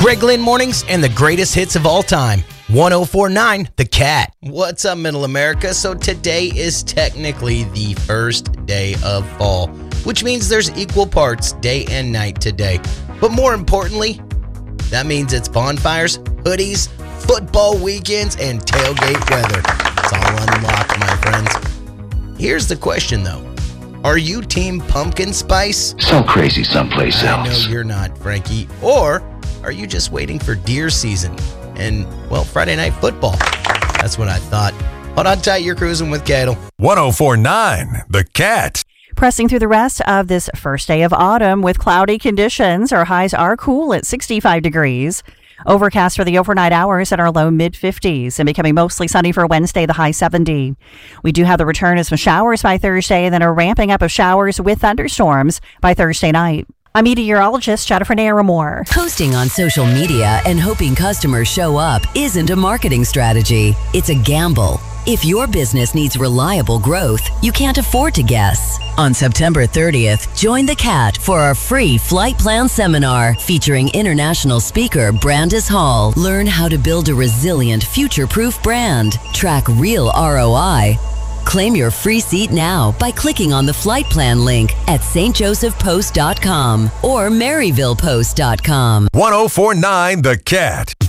Greg Lynn Mornings and the greatest hits of all time. 104.9 The Cat. What's up, Middle America? So today is technically the first day of fall, which means there's equal parts day and night today. But more importantly, that means it's bonfires, hoodies, football weekends, and tailgate weather. It's all unlocked, my friends. Here's the question, though. Are you team pumpkin spice? So crazy someplace else. I know you're not, Frankie. Or are you just waiting for deer season and, well, Friday night football? That's what I thought. Hold on tight, you're cruising with Cadle. 104.9 The Cat. Pressing through the rest of this first day of autumn with cloudy conditions. Our highs are cool at 65 degrees. Overcast for the overnight hours at our low mid-50s and becoming mostly sunny for Wednesday, the high 70. We do have the return of some showers by Thursday and then a ramping up of showers with thunderstorms by Thursday night. I'm meteorologist Jennifer Naramore. Posting on social media and hoping customers show up isn't a marketing strategy. It's a gamble. If your business needs reliable growth, you can't afford to guess. On September 30th, join the Cat for our free flight plan seminar featuring international speaker Brandis Hall. Learn how to build a resilient, future-proof brand. Track real ROI. Claim your free seat now by clicking on the flight plan link at stjosephpost.com or maryvillepost.com. 104.9 The Cat.